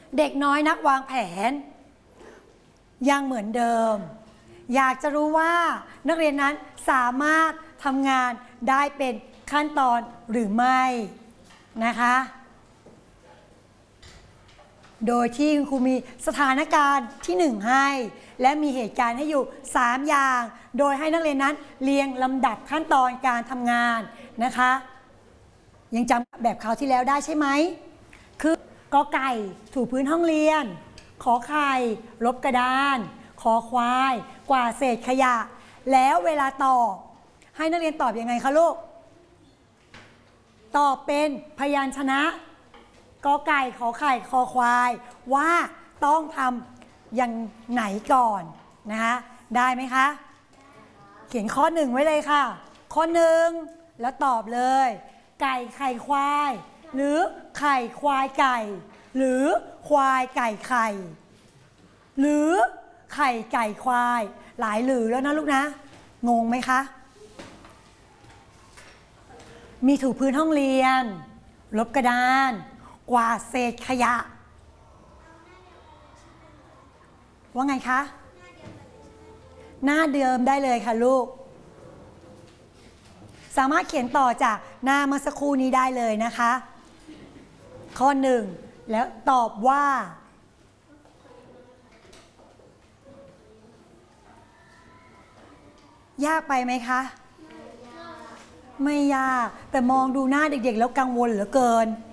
เด็กน้อยนักวางแผนยังเหมือนเดิมอยากจะรู้ว่านักเรียนนั้นสามารถทำงานได้เป็นขั้นตอนหรือไม่นะคะโดยที่คุณครูมีสถานการณ์ที่1ให้และมีเหตุการณ์ให้อยู่3อย่างโดยให้นักเรียนนั้นเรียงลำดับขั้นตอนการทำงานนะคะยังจำแบบคราวที่แล้วได้ใช่ไหมคือกอไก่ถูพื้นห้องเรียนขอไข่ลบกระดานคอควายกวาดเศษขยะแล้วเวลาตอบให้นักเรียนตอบยังไงคะลูกตอบเป็นพยัญชนะกอไก่ขอไข่คอควายว่าต้องทำอย่างไหนก่อนนะคะได้ไหมคะเขียนข้อ1ไว้เลยค่ะข้อ1แล้วตอบเลยไก่ไข่ควายหรือไข่ควายไก่หรือควายไก่ไข่หรือไข่ไก่ควายหลายหรือแล้วนะลูกนะงงไหมคะมีถูพื้นห้องเรียนลบกระดานกวาดเศษขยะว่าไงคะหน้าเดิมได้เลยค่ะลูกสามารถเขียนต่อจากหน้าเมื่อสักครู่นี้ได้เลยนะคะข้อ1แล้วตอบว่ายากไปไหมคะไม่ยากแต่มองดูหน้าเด็กๆแล้วกังวลเหลือเกิน